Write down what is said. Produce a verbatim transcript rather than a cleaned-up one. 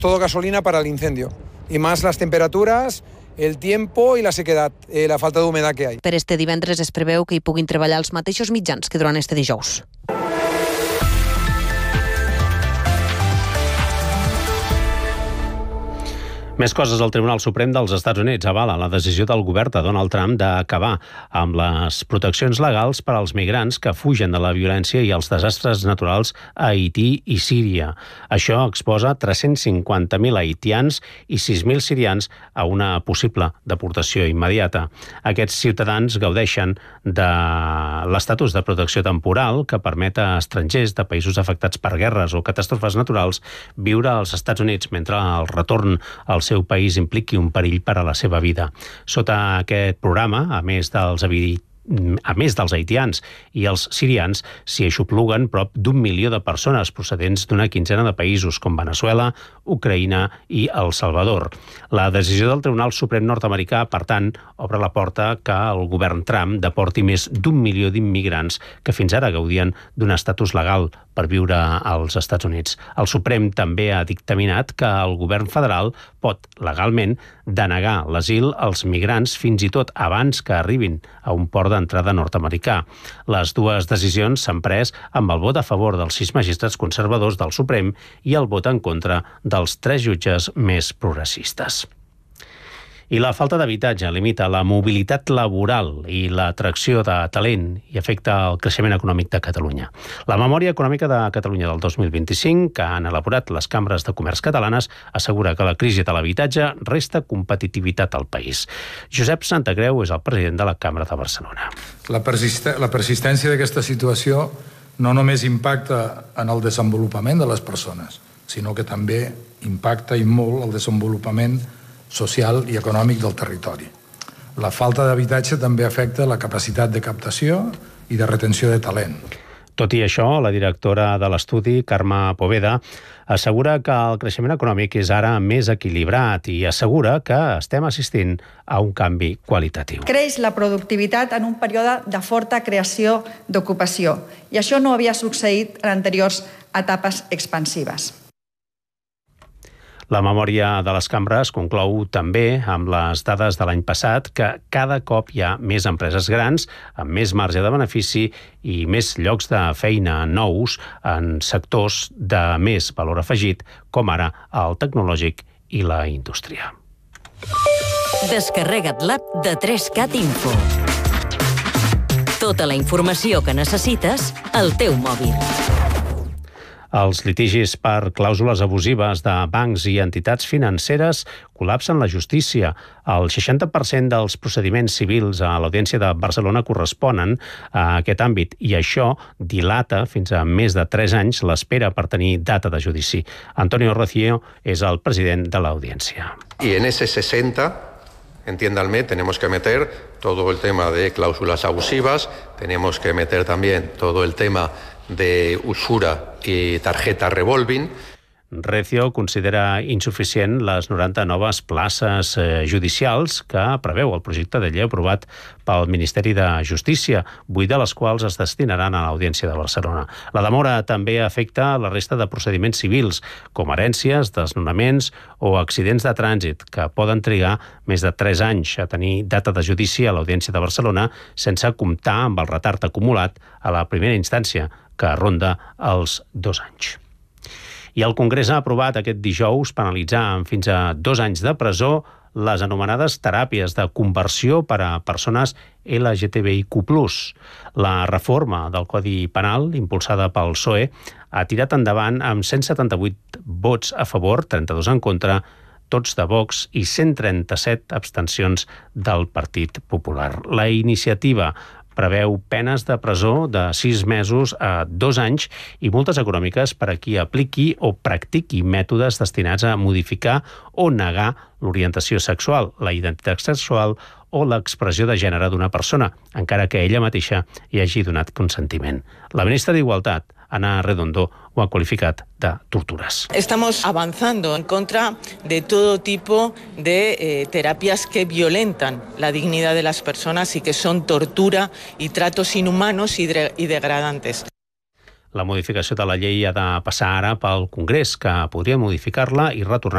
todo gasolina para el incendio. Y más las temperaturas, el tiempo i la sequedad, eh, la falta d'humedad que hay. Per este divendres es preveu que hi puguin treballar els mateixos mitjans que durant este dijous. Més coses. El Tribunal Suprem dels Estats Units avala la decisió del govern de Donald Trump d'acabar amb les proteccions legals per als migrants que fugen de la violència i els desastres naturals a Haití i Síria. Això exposa tres-cents cinquanta mil haitians i sis mil sirians a una possible deportació immediata. Aquests ciutadans gaudeixen de l'estatus de protecció temporal que permet a estrangers de països afectats per guerres o catàstrofes naturals viure als Estats Units mentre el retorn al seu país impliqui un perill per a la seva vida. Sota aquest programa, a més dels habitants, a més dels haitians i els sirians, s'hi aixopluguen prop d'un milió de persones procedents d'una quinzena de països com Veneçuela, Ucraïna i El Salvador. La decisió del Tribunal Suprem nord-americà, per tant, obre la porta que el govern Trump deporti més d'un milió d'immigrants que fins ara gaudien d'un estatus legal per viure als Estats Units. El Suprem també ha dictaminat que el govern federal pot, legalment, denegar l'asil als migrants fins i tot abans que arribin a un port d'entrada nord-americà. Les dues decisions s'han pres amb el vot a favor dels sis magistrats conservadors del Suprem i el vot en contra dels tres jutges més progressistes. I la falta d'habitatge limita la mobilitat laboral i l'atracció de talent i afecta el creixement econòmic de Catalunya. La Memòria Econòmica de Catalunya del dos mil vint-i-cinc, que han elaborat les cambres de comerç catalanes, assegura que la crisi de l'habitatge resta competitivitat al país. Josep Santacreu és el president de la Cambra de Barcelona. La, persist- la persistència d'aquesta situació no només impacta en el desenvolupament de les persones, sinó que també impacta i molt el desenvolupament social i econòmic del territori. La falta d'habitatge també afecta la capacitat de captació i de retenció de talent. Tot i això, la directora de l'estudi, Carme Poveda, assegura que el creixement econòmic és ara més equilibrat i assegura que estem assistint a un canvi qualitatiu. Creix la productivitat en un període de forta creació d'ocupació i això no havia succeït en anteriors etapes expansives. La memòria de les cambres conclou també amb les dades de l'any passat que cada cop hi ha més empreses grans amb més marge de benefici i més llocs de feina nous en sectors de més valor afegit, com ara el tecnològic i la indústria. Descarrega't l'app de tres cat Info. Tota la informació que necessites al teu mòbil. Els litigis per clàusules abusives de bancs i entitats financeres col·lapsen la justícia. El seixanta per cent dels procediments civils a l'Audiència de Barcelona corresponen a aquest àmbit i això dilata fins a més de tres anys l'espera per tenir data de judici. Antonio Rocío és el president de l'Audiència. I en ese sesenta, entiéndanme, tenemos que meter todo el tema de cláusulas abusivas, tenemos que meter también todo el tema de usura i tarjeta revolving. Recio considera insuficient les noranta noves places eh, judicials que preveu el projecte de llei aprovat pel Ministeri de Justícia, vuit de les quals es destinaran a l'Audiència de Barcelona. La demora també afecta la resta de procediments civils, com herències, desnonaments o accidents de trànsit, que poden trigar més de tres anys a tenir data de judici a l'Audiència de Barcelona sense comptar amb el retard acumulat a la primera instància, que ronda els dos anys. I el Congrés ha aprovat aquest dijous penalitzar amb fins a dos anys de presó les anomenades teràpies de conversió per a persones L G T B I Q plus. La reforma del Codi Penal, impulsada pel P S O E, ha tirat endavant amb cent setanta-vuit vots a favor, trenta-dos en contra, tots de Vox i cent trenta-set abstencions del Partit Popular. La iniciativa preveu penes de presó de sis mesos a dos anys i multes econòmiques per a qui apliqui o practiqui mètodes destinats a modificar o negar l'orientació sexual, la identitat sexual o l'expressió de gènere d'una persona, encara que ella mateixa hi hagi donat consentiment. La ministra d'Igualtat, Ana Redondo, ho ha qualificat de tortures. Estamos avanzando en contra de todo tipo de eh, terapias que violentan la dignidad de las personas y que son tortura y tratos inhumanos y, de- y degradantes. La modificació de la llei ha de passar ara pel Congrés, que podria modificar-la i retornar